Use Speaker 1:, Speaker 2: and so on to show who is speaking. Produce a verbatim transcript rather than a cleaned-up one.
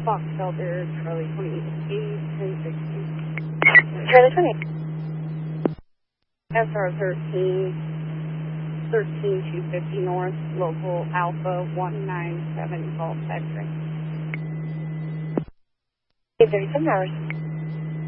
Speaker 1: Fox Delta, Charlie twenty-eight, ten sixty.
Speaker 2: Charlie twenty-eight.
Speaker 1: S R thirteen, thirteen two fifty North, local Alpha one nine seven Golf X-ray.
Speaker 2: eight thirty-seven hours.